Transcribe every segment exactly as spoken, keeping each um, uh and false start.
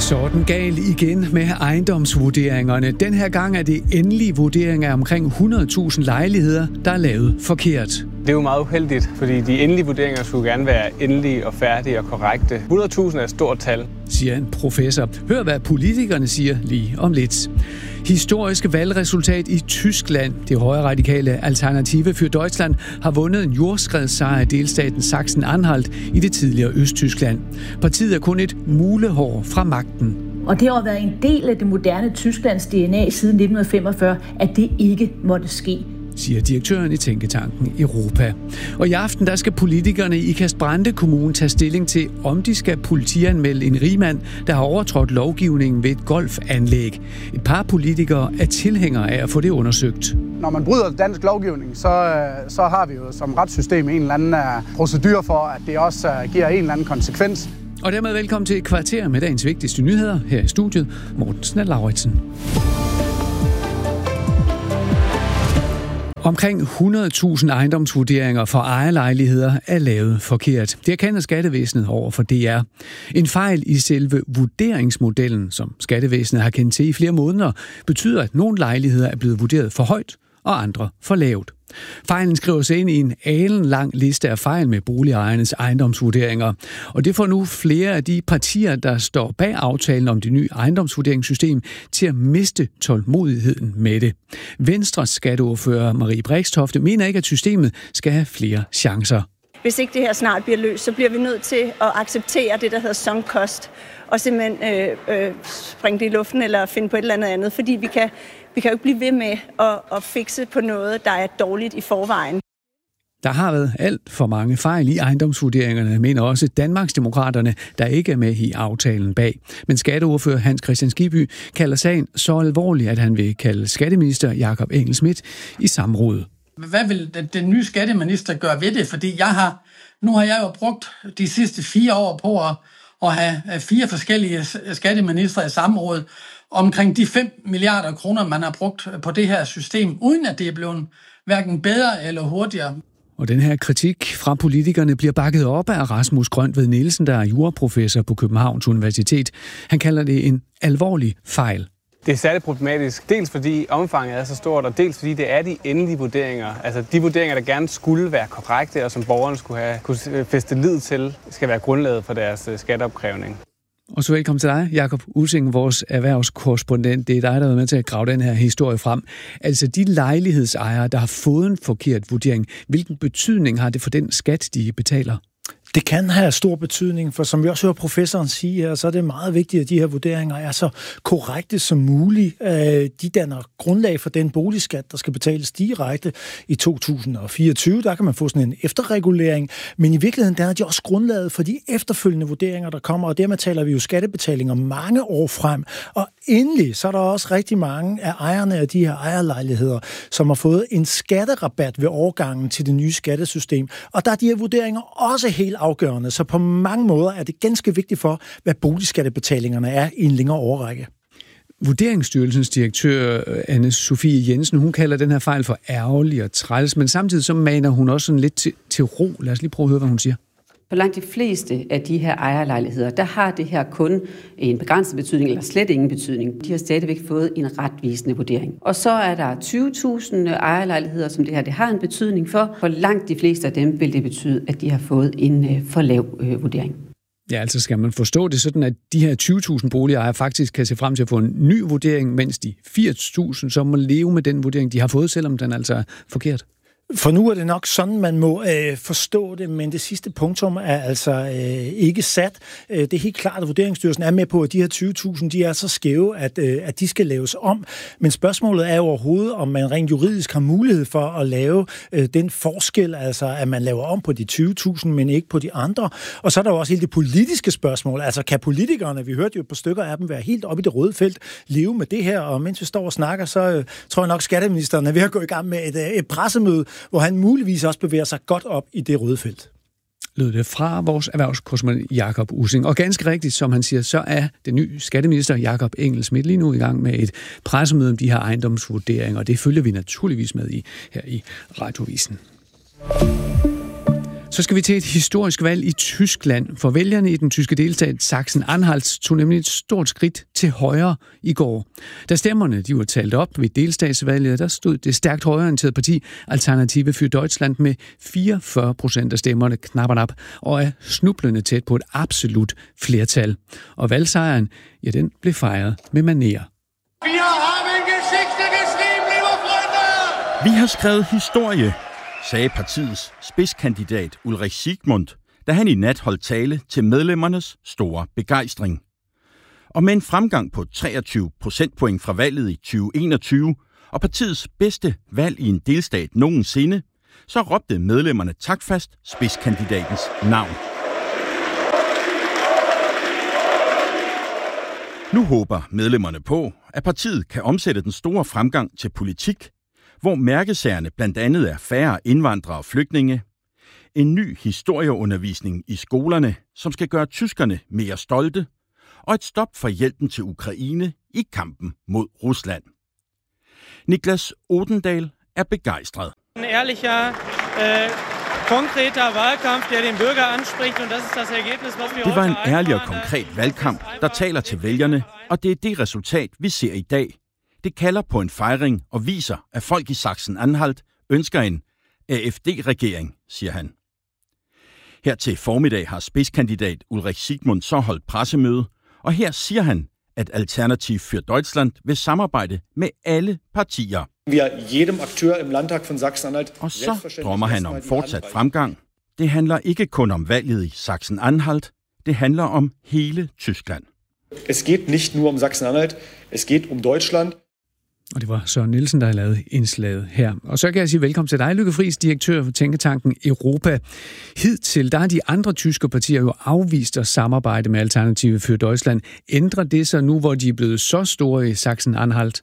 Så er den gal igen med ejendomsvurderingerne. Den her gang er det endelige vurdering af omkring hundrede tusind lejligheder, der er lavet forkert. Det er jo meget uheldigt, fordi de endelige vurderinger skulle gerne være endelige og færdige og korrekte. hundrede tusind er et stort tal, siger en professor. Hør, hvad politikerne siger lige om lidt. Historiske valgresultat i Tyskland. Det højre radikale Alternative für Deutschland har vundet en jordskredssejr i delstaten Sachsen-Anhalt i det tidligere Østtyskland. Partiet er kun et mulehår fra magten. Og det har været en del af det moderne Tysklands D N A siden nitten femogfyrre, at det ikke måtte ske, siger direktøren i Tænketanken Europa. Og i aften der skal politikerne i Ikast-Brande Kommune tage stilling til, om de skal politianmelde en rigmand, der har overtrådt lovgivningen ved et golfanlæg. Et par politikere er tilhængere af at få det undersøgt. Når man bryder dansk lovgivning, så, så har vi jo som retssystem en eller anden procedure for, at det også giver en eller anden konsekvens. Og dermed velkommen til et kvarter med dagens vigtigste nyheder her i studiet. Mortensen og Lauritsen. Omkring hundrede tusind ejendomsvurderinger for ejerlejligheder er lavet forkert. Det erkender skattevæsenet over for D R. En fejl i selve vurderingsmodellen, som skattevæsenet har kendt til i flere måneder, betyder, at nogle lejligheder er blevet vurderet for højt og andre for lavt. Fejlen skriver sig ind i en alenlang liste af fejl med boligejernes ejendomsvurderinger. Og det får nu flere af de partier, der står bag aftalen om det nye ejendomsvurderingssystem, til at miste tålmodigheden med det. Venstres skatteordfører Marie Brixtofte mener ikke, at systemet skal have flere chancer. Hvis ikke det her snart bliver løst, så bliver vi nødt til at acceptere det, der hedder sunk cost, og simpelthen øh, øh, springe det i luften eller finde på et eller andet andet, fordi vi kan, vi kan jo ikke blive ved med at, at fikse på noget, der er dårligt i forvejen. Der har været alt for mange fejl i ejendomsvurderingerne, mener også Danmarksdemokraterne, der ikke er med i aftalen bag. Men skatteordfører Hans Kristian Skibby kalder sagen så alvorlig, at han vil kalde skatteminister Jakob Engel-Schmidt i samråd. Hvad vil den nye skatteminister gøre ved det? Fordi jeg har, nu har jeg jo brugt de sidste fire år på at, at have fire forskellige skatteministre i samråd omkring de fem milliarder kroner, man har brugt på det her system, uden at det er blevet hverken bedre eller hurtigere. Og den her kritik fra politikerne bliver bakket op af Rasmus Grøntved Nielsen, der er juraprofessor på Københavns Universitet. Han kalder det en alvorlig fejl. Det er særligt problematisk, dels fordi omfanget er så stort, og dels fordi det er de endelige vurderinger. Altså de vurderinger, der gerne skulle være korrekte, og som borgerne skulle have kunne fæste lid til, skal være grundlaget for deres skatteopkrævning. Og så velkommen til dig, Jakob Ussing, vores erhvervskorrespondent. Det er dig, der har været med til at grave den her historie frem. Altså de lejlighedsejere, der har fået en forkert vurdering, hvilken betydning har det for den skat, de betaler? Det kan have stor betydning, for som vi også hører professoren sige her, så er det meget vigtigt, at de her vurderinger er så korrekte som muligt. De danner grundlag for den boligskat, der skal betales direkte i to tusind fireogtyve. Der kan man få sådan en efterregulering, men i virkeligheden danner de også grundlaget for de efterfølgende vurderinger, der kommer, og dermed taler vi jo skattebetalinger mange år frem. Og endelig, så er der også rigtig mange af ejerne af de her ejerlejligheder, som har fået en skatterabat ved overgangen til det nye skattesystem. Og der er de her vurderinger også helt afgørende, så på mange måder er det ganske vigtigt for, hvad boligskattebetalingerne er i en længere årrække. Vurderingsstyrelsens direktør, Anne-Sophie Jensen, hun kalder den her fejl for ærgerlig og træls, men samtidig så maner hun også sådan lidt til, til ro. Lad os lige prøve at høre, hvad hun siger. For langt de fleste af de her ejerlejligheder, der har det her kun en begrænset betydning, eller slet ingen betydning. De har stadigvæk fået en retvisende vurdering. Og så er der tyve tusind ejerlejligheder, som det her det har en betydning for. For langt de fleste af dem vil det betyde, at de har fået en for lav øh, vurdering. Ja, altså skal man forstå det sådan, at de her tyve tusind boligejere faktisk kan se frem til at få en ny vurdering, mens de firs tusind så må leve med den vurdering, de har fået, selvom den altså er forkert? For nu er det nok sådan, man må øh, forstå det, men det sidste punktum er altså øh, ikke sat. Øh, det er helt klart, at Vurderingsstyrelsen er med på, at de her tyve tusind, de er så skæve, at, øh, at de skal laves om. Men spørgsmålet er jo overhovedet, om man rent juridisk har mulighed for at lave øh, den forskel, altså at man laver om på de tyve tusind, men ikke på de andre. Og så er der jo også hele det politiske spørgsmål. Altså kan politikerne, vi hørte jo på stykker af dem, være helt oppe i det røde felt, leve med det her? Og mens vi står og snakker, så øh, tror jeg nok, skatteministeren er ved at gå i gang med et, et pressemøde, hvor han muligvis også bevæger sig godt op i det røde felt. Lød det fra vores erhvervskorrespondent Jakob Ussing. Og ganske rigtigt, som han siger, så er den nye skatteminister Jakob Engel-Schmidt lige nu i gang med et pressemøde om de her ejendomsvurderinger, og det følger vi naturligvis med i her i Radioavisen. Så skal vi til et historisk valg i Tyskland, for vælgerne i den tyske delstat Sachsen-Anhalt tog nemlig et stort skridt til højre i går. Da stemmerne de var talt op ved delstatsvalget, der stod det stærkt højreorienterede parti Alternative für Deutschland med fireogfyrre procent af stemmerne knap og nap, og er snublende tæt på et absolut flertal. Og valgsejren, ja, den blev fejret med manér. Vi har skrevet historie, sagde partiets spidskandidat Ulrich Siegmund, da han i nat holdt tale til medlemmernes store begejstring. Og med en fremgang på treogtyve procentpoint fra valget i tyve enogtyve og partiets bedste valg i en delstat nogensinde, så råbte medlemmerne taktfast spidskandidatens navn. Nu håber medlemmerne på, at partiet kan omsætte den store fremgang til politik, hvor mærkesagerne blandt andet er færre indvandrere og flygtninge, en ny historieundervisning i skolerne, som skal gøre tyskerne mere stolte, og et stop for hjælpen til Ukraine i kampen mod Rusland. Niklas Odendal er begejstret. En ærlicher, äh, konkreter Wahlkampf, der den Bürger anspricht, und das ist das Ergebnis, was wir Det var en ærlig og konkret valgkamp, der taler til vælgerne, og det er det resultat, vi ser i dag. Det kalder på en fejring og viser, at folk i Sachsen-Anhalt ønsker en A F D-regering, siger han. Her til formiddag har spidskandidat Ulrich Siegmund så holdt pressemøde, og her siger han, at Alternativ für Deutschland vil samarbejde med alle partier. Wir jedem Aktør im Landtag von Sachsen-Anhalt. Og så drømmer han om fortsat fremgang. Det handler ikke kun om valget i Sachsen-Anhalt, det handler om hele Tyskland. Es geht nicht nur um Sachsen-Anhalt, es geht um Deutschland. Og det var Søren Nielsen, der har lavet indslaget her. Og så kan jeg sige velkommen til dig, Lykke Friis, direktør for Tænketanken Europa. Hidtil, der har de andre tyske partier jo afvist at samarbejde med Alternative für Deutschland. Ændrer det sig nu, hvor de er blevet så store i Sachsen-Anhalt?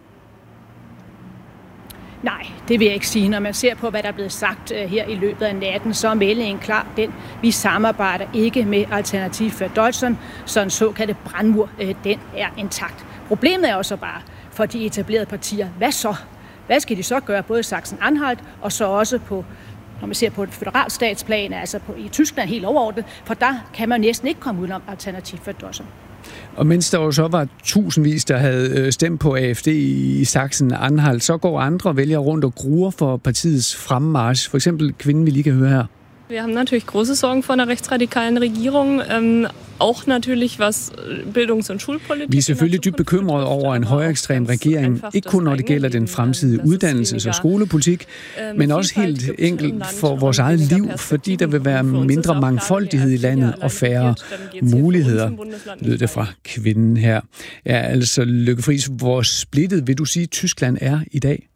Nej, det vil jeg ikke sige. Når man ser på, hvad der er blevet sagt her i løbet af natten, så er meldingen klar den. Vi samarbejder ikke med Alternativ für Deutschland, så en såkaldt brandmur, den er intakt. Problemet er jo så bare, for de etablerede partier. Hvad så? Hvad skal de så gøre, både i Sachsen-Anhalt og så også på, når man ser på et føderalstatsplan, altså på, i Tyskland helt overordnet, for der kan man næsten ikke komme udenom Alternativ für Deutschland. Og mens der jo så var tusindvis, der havde stemt på A F D i Sachsen-Anhalt, så går andre vælgere rundt og gruer for partiets fremmarch. For eksempel kvinden, vi lige kan høre her. Wir haben natürlich große Sorgen vor einer rechtsradikalen Regierung, ähm, auch natürlich was Bildungs- und Schulpolitik. Vi er selvfølgelig dybt bekymrede over en højreekstrem regering, ikke kun når det gælder den fremtidige uddannelses- og skolepolitik, men også helt enkelt for vores eget liv, fordi der vil være mindre mangfoldighed i landet og færre muligheder, lød det fra kvinden her. Ja, altså Lykke Friis, hvor splittet vil du sige, Tyskland er i dag?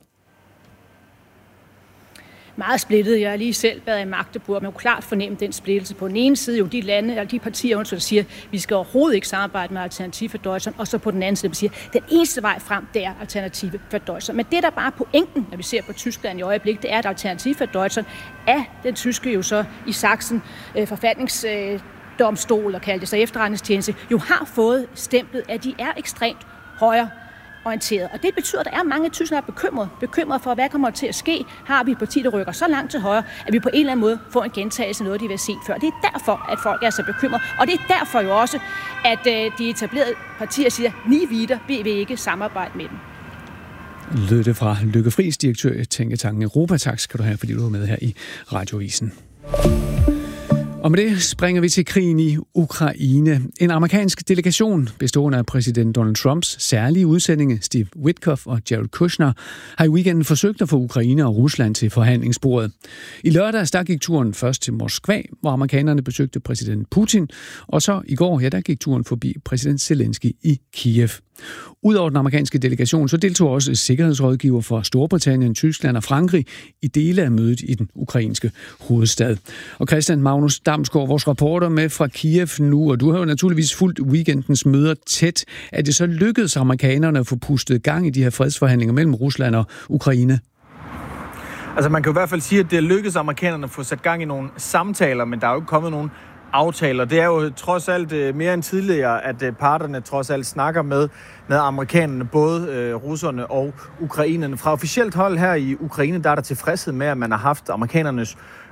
Meget splittet. Jeg har lige selv været i Magdeburg, og man kunne klart fornemme den splittelse. På den ene side jo de lande, eller de partier, der siger, at vi skal overhovedet ikke samarbejde med Alternativ for Deutschland, og så på den anden side, der siger, at den eneste vej frem, det er Alternativ for Deutschland. Men det, der bare er pointen, når vi ser på Tyskland i øjeblikket, det er, at Alternativ for Deutschland er den tyske jo så i Sachsen øh, forfatnings... Øh, domstol og kalde det så efterretningstjeneste, jo har fået stemplet, at de er ekstremt højre orienteret. Og det betyder, at der er mange tyskere, der er bekymret. Bekymret for, hvad kommer til at ske. Har vi et parti, der rykker så langt til højre, at vi på en eller anden måde får en gentagelse af noget, de vil se før. Det er derfor, at folk er så bekymrede. Og det er derfor jo også, at øh, de etablerede partier siger, ni vider vil vi ikke samarbejde med dem. Lød det fra Lykke Friis, direktør i Tænketanken Europa. Tak skal du have, fordi du var med her i Radioavisen. Og med det springer vi til krigen i Ukraine. En amerikansk delegation, bestående af præsident Donald Trumps særlige udsendinge, Steve Witkoff og Jared Kushner, har i weekenden forsøgt at få Ukraine og Rusland til forhandlingsbordet. I lørdags der gik turen først til Moskva, hvor amerikanerne besøgte præsident Putin, og så i går, ja, der gik turen forbi præsident Zelensky i Kiev. Udover den amerikanske delegation, så deltog også sikkerhedsrådgiver for Storbritannien, Tyskland og Frankrig i dele af mødet i den ukrainske hovedstad. Og Christian Magnus Damsgaard, vores reporter med fra Kiev nu, og du har jo naturligvis fulgt weekendens møder tæt. Er det så lykkedes amerikanerne at få pustet gang i de her fredsforhandlinger mellem Rusland og Ukraine? Altså man kan i hvert fald sige, at det er lykkedes amerikanerne at få sat gang i nogle samtaler, men der er jo ikke kommet nogen aftaler. Det er jo trods alt mere end tidligere, at parterne trods alt snakker med, med amerikanerne, både øh, russerne og ukrainerne. Fra officielt hold her i Ukraine, der er der tilfredshed med, at man har haft amerikanernes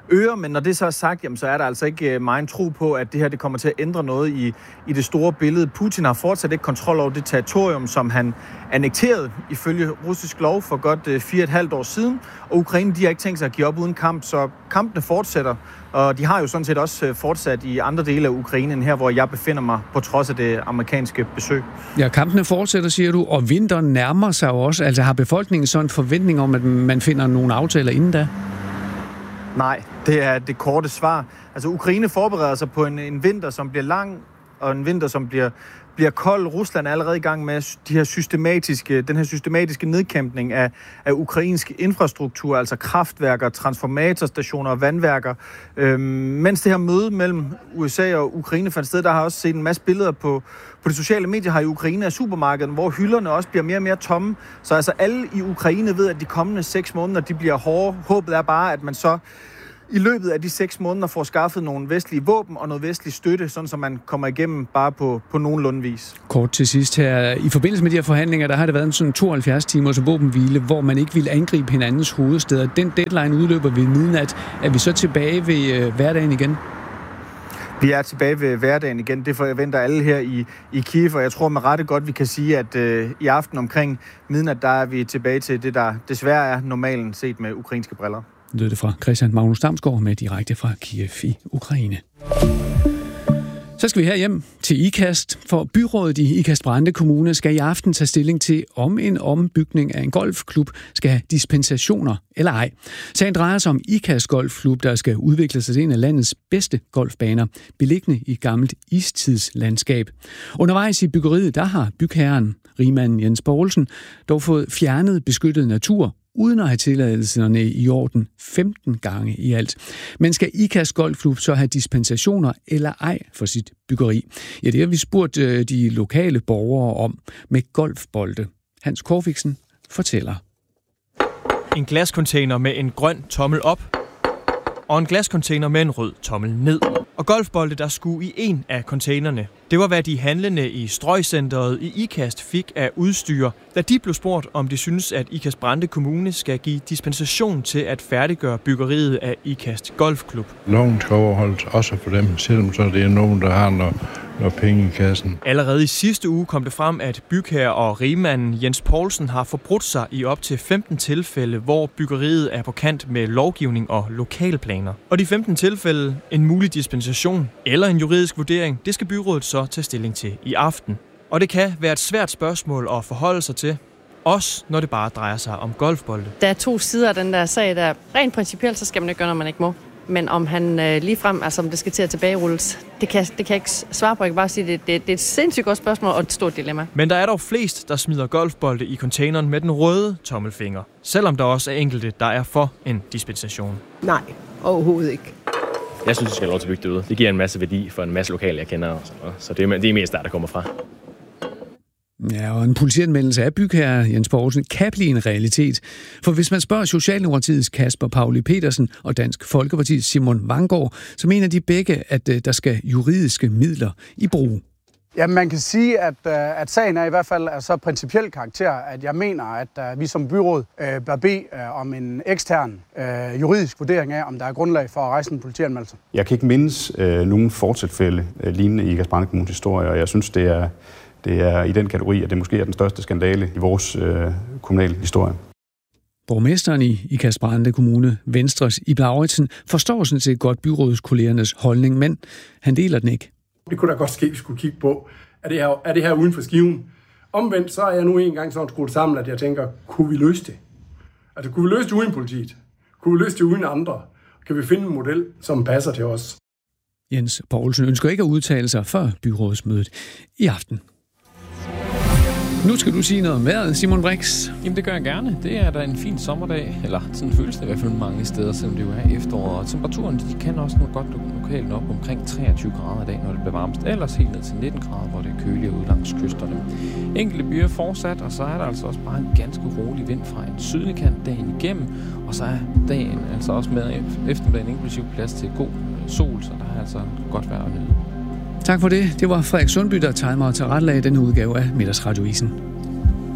ører, men når det så er sagt, jamen, så er der altså ikke meget en tro på, at det her det kommer til at ændre noget i, i det store billede. Putin har fortsat ikke kontrol over det territorium, som han annekterede ifølge russisk lov for godt fire og et halvt år siden, og Ukraine de har ikke tænkt sig at give op uden kamp, så kampene fortsætter, og de har jo sådan set også fortsat i andre dele af Ukraine end her, hvor jeg befinder mig, på trods af det amerikanske besøg. Ja, kampene fortsætter, siger du, og vinteren nærmer sig jo også. Altså har befolkningen sådan en forventning om, at man finder nogle aftaler inden da? Nej, det er det korte svar. Altså Ukraine forbereder sig på en, en vinter, som bliver lang, og en vinter, som bliver, bliver kold. Rusland er allerede i gang med de her systematiske, den her systematiske nedkæmpning af, af ukrainsk infrastruktur, altså kraftværker, transformatorstationer og vandværker. Øhm, mens det her møde mellem U S A og Ukraine fandt sted, der har også set en masse billeder på, på de sociale medier her i Ukraine af supermarkedet, hvor hylderne også bliver mere og mere tomme. Så altså alle i Ukraine ved, at de kommende seks måneder, de bliver hårde. Håbet er bare, at man så i løbet af de seks måneder får skaffet nogle vestlige våben og noget vestlig støtte, sådan så man kommer igennem bare på, på nogenlunde vis. Kort til sidst her. I forbindelse med de her forhandlinger, der har det været en sådan tooghalvfjerds timers våbenhvile, hvor man ikke ville angribe hinandens hovedsteder. Den deadline udløber ved midnat. Er vi så tilbage ved øh, hverdagen igen? Vi er tilbage ved hverdagen igen. Det forventer alle her i, i Kiev, og jeg tror med rette godt, vi kan sige, at øh, i aften omkring midnat, der er vi tilbage til det, der desværre er normalen set med ukrainske briller. Lød det fra Christian Magnus Damsgaard med direkte fra Kiev i Ukraine. Så skal vi her hjem til Ikast, for byrådet i Ikast-Brande Kommune skal i aften tage stilling til, om en ombygning af en golfklub skal have dispensationer eller ej. Sagen drejer sig om Ikast Golfklub, der skal udvikle sig til en af landets bedste golfbaner, beliggende i gammelt istidslandskab. Undervejs i byggeriet, der har bygherren, rigmanden Jens Poulsen, dog fået fjernet beskyttet natur, uden at have tilladelserne i orden femten gange i alt. Men skal Ikast Golfklub så have dispensationer eller ej for sit byggeri? Ja, det har vi spurgt de lokale borgere om med golfbolde. Hans Korfiksen fortæller. En glascontainer med en grøn tommel op, og en glascontainer med en rød tommel ned. Og golfbolde, der skulle i en af containerne. Det var, hvad de handlende i Strøgcenteret i Ikast fik af udstyr, da de blev spurgt, om de synes, at Ikast-Brande Kommune skal give dispensation til at færdiggøre byggeriet af Ikast Golfklub. Loven skal overholdes også for dem, selvom så det er nogen, der har noget, noget penge i kassen. Allerede i sidste uge kom det frem, at bygherre og rigmanden Jens Poulsen har forbrudt sig i op til femten tilfælde, hvor byggeriet er på kant med lovgivning og lokalplaner. Og de femten tilfælde, en mulig dispensation eller en juridisk vurdering, det skal byrådet så tage stilling til i aften. Og det kan være et svært spørgsmål at forholde sig til, også når det bare drejer sig om golfbolde. Der er to sider af den der sag, der rent principielt, så skal man ikke gøre, når man ikke må. Men om han øh, ligefrem, altså om det skal til at tilbagerulles, det kan, det kan jeg ikke svare på. Jeg kan bare sige, det, det, det er et sindssygt godt spørgsmål og et stort dilemma. Men der er dog flest, der smider golfbolde i containeren med den røde tommelfinger. Selvom der også er enkelte, der er for en dispensation. Nej, overhovedet ikke. Jeg synes, vi skal have lov til at bygge det ud. Det giver en masse værdi for en masse lokale, jeg kender. Og sådan noget. Så det er, det er mest der, der kommer fra. Ja, og en politianmeldelse af bygherre Jens Poulsen kan blive en realitet. For hvis man spørger Socialdemokratiets Kasper Pauli Petersen og Dansk Folkepartis Simon Vanggaard, så mener de begge, at der skal juridiske midler i brug. Ja, man kan sige, at, at sagen er i hvert fald af så principiel karakter, at jeg mener, at vi som byråd øh, bør bede øh, om en ekstern øh, juridisk vurdering af, om der er grundlag for at rejse en politianmeldelse. Jeg kan ikke mindes øh, nogen fortsætfælde øh, lignende i Ikast-Brande Kommunes historie, og jeg synes, det er, det er i den kategori, at det måske er den største skandale i vores øh, kommunale historie. Borgmesteren i Ikast-Brande Kommune, Venstres Ib Lauritsen, forstår sådan set godt byrådskollegernes holdning, men han deler den ikke. Det kunne da godt ske, at vi skulle kigge på, er det her, er det her uden for skiven? Omvendt, så er jeg nu engang sådan skruet sammen, at jeg tænker, kunne vi løse det? Altså, kunne vi løse det uden politiet? Kunne vi løse det uden andre? Kan vi finde en model, som passer til os? Jens Poulsen ønsker ikke at udtale sig før byrådsmødet i aften. Nu skal du sige noget om vejret, Simon Brix. Jamen det gør jeg gerne. Det er da en fin sommerdag, eller sådan føles det i hvert fald mange steder, selvom det jo er efterår. Og temperaturen, de kan også noget godt lokalt op omkring treogtyve grader i dag, når det bliver varmest. Ellers helt ned til nitten grader, hvor det er køligere ud langs kysterne. Enkelte byer fortsat, og så er der altså også bare en ganske rolig vind fra en sydlig kant dagen igennem. Og så er dagen altså også med eftermiddagen inklusiv plads til god sol, så der er altså godt vejr at nyde. Tak for det. Det var Frederik Sundby, der tegner mig til retlag denne udgave af Middagsradioisen.